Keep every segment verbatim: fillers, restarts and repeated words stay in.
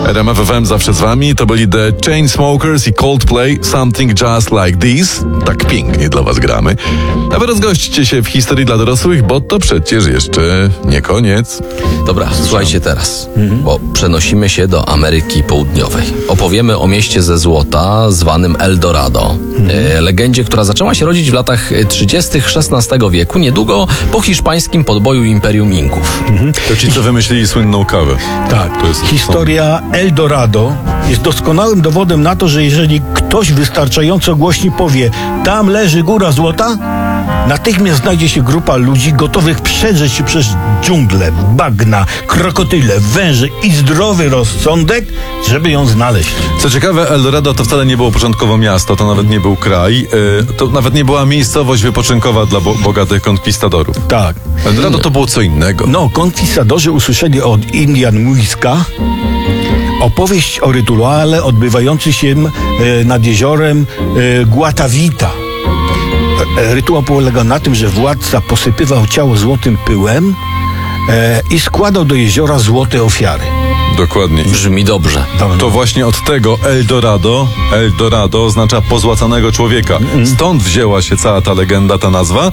R M F F M zawsze z wami. To byli The Chainsmokers i Coldplay, Something Just Like This. Tak pięknie dla was gramy. A wy rozgośćcie się w historii dla dorosłych, bo to przecież jeszcze nie koniec. Dobra, słuchajcie teraz, mhm. bo przenosimy się do Ameryki Południowej. Opowiemy o mieście ze złota zwanym Eldorado. Mhm. E, legendzie, która zaczęła się rodzić w latach trzydziestych szesnastego wieku, niedługo po hiszpańskim podboju Imperium Inków. Mhm. To ci, co wymyślili słynną kawę. Tak, to jest historia Eldorado jest doskonałym dowodem na to, że jeżeli ktoś wystarczająco głośno powie, tam leży góra złota, natychmiast znajdzie się grupa ludzi gotowych przedrzeć się przez dżunglę, bagna, krokodyle, węże i zdrowy rozsądek, żeby ją znaleźć. Co ciekawe, Eldorado to wcale nie było początkowo miasto, to nawet nie był kraj, yy, to nawet nie była miejscowość wypoczynkowa dla bo- bogatych konkwistadorów. Tak. Eldorado to było co innego. No, konkwistadorzy usłyszeli od Indian Muiska opowieść o rytuale odbywającym się e, nad jeziorem e, Guatavita. E, rytuał polegał na tym, że władca posypywał ciało złotym pyłem e, i składał do jeziora złote ofiary. Dokładnie. Brzmi dobrze. To właśnie od tego Eldorado, Eldorado oznacza pozłacanego człowieka. Stąd wzięła się cała ta legenda, ta nazwa.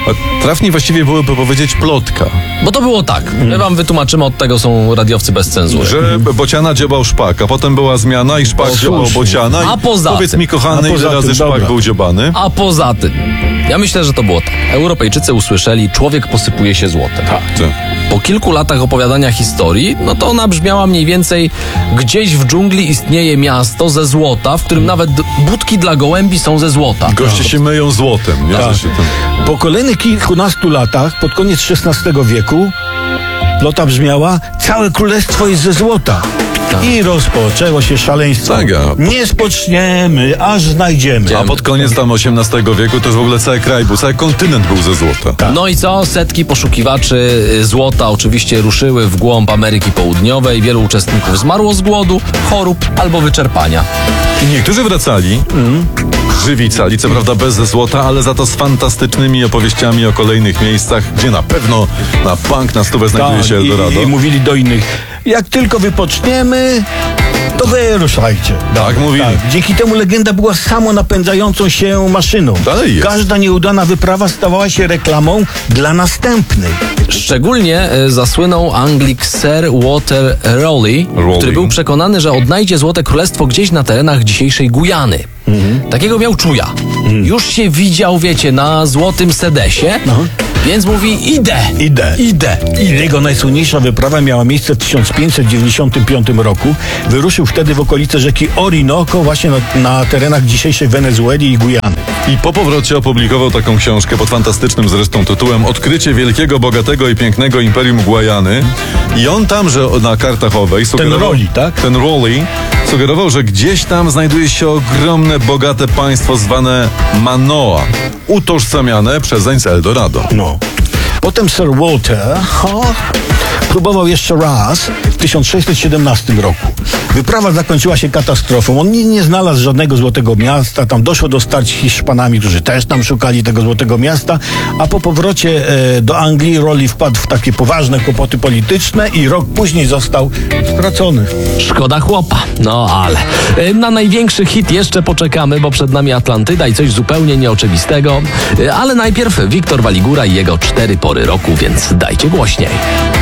A trafniej właściwie byłoby powiedzieć plotka. Bo to było tak. My wam wytłumaczymy, od tego są radiowcy bez cenzury. Że Bociana dziobał szpak, a potem była zmiana i szpak dziobał Bociana. A poza powiedz tym. mi, kochany, A poza ile razy tym, szpak dobra. był dziobany? A poza tym, ja myślę, że to było tak. Europejczycy usłyszeli, człowiek posypuje się złotem. Tak. Po kilku latach opowiadania historii, no to ona brzmiała mniej więcej: gdzieś w dżungli istnieje miasto ze złota, w którym nawet budki dla gołębi są ze złota. Goście się myją złotem. Nie? Tak. Że się tam... Po kolejnych kilkunastu latach, pod koniec szesnastego wieku, plota brzmiała: całe królestwo jest ze złota. Tak. I rozpoczęło się szaleństwo. Saga. Nie spoczniemy, aż znajdziemy. A pod koniec tam osiemnastego wieku to już w ogóle cały kraj był, cały kontynent był ze złota. Tak. No i co? Setki poszukiwaczy złota oczywiście ruszyły w głąb Ameryki Południowej. Wielu uczestników zmarło z głodu, chorób albo wyczerpania. I niektórzy wracali, mm. żywi cali, co prawda bez złota, ale za to z fantastycznymi opowieściami o kolejnych miejscach, gdzie na pewno na bank na stówę znajduje się Eldorado. I, I mówili do innych: jak tylko wypoczniemy, to wy ruszajcie. Tak mówili. Tak. Dzięki temu legenda była samonapędzającą się maszyną. Dalej jest. Każda nieudana wyprawa stawała się reklamą dla następnej. Szczególnie e, zasłynął Anglik Sir Walter Raleigh, Raleigh, który był przekonany, że odnajdzie Złote Królestwo gdzieś na terenach dzisiejszej Gujany. Mhm. Takiego miał czuja. Mhm. Już się widział, wiecie, na Złotym Sedesie, no. Więc mówi: idę, Idę. idę. I jego najsłynniejsza wyprawa miała miejsce w tysiąc pięćset dziewięćdziesiątym piątym roku. Wyruszył wtedy w okolice rzeki Orinoco, właśnie na, na terenach dzisiejszej Wenezueli i Gujany. I po powrocie opublikował taką książkę pod fantastycznym zresztą tytułem Odkrycie wielkiego, bogatego i pięknego Imperium Guajany. I on tam, że na kartach owej sugerował... Ten Raleigh, tak? Ten Raleigh sugerował, że gdzieś tam znajduje się ogromne, bogate państwo zwane Manoa, utożsamiane przezeń z Eldorado. No. Potem Sir Walter o, próbował jeszcze raz w tysiąc sześćset siedemnastym roku. Wyprawa zakończyła się katastrofą. On nie, nie znalazł żadnego złotego miasta. Tam doszło do starć z Hiszpanami, którzy też tam szukali tego złotego miasta. A po powrocie e, do Anglii Raleigh wpadł w takie poważne kłopoty polityczne i rok później został stracony. Szkoda chłopa. No ale e, na największy hit jeszcze poczekamy, bo przed nami Atlantyda i coś zupełnie nieoczywistego. E, ale najpierw Wiktor Waligura i jego cztery pory roku, więc dajcie głośniej.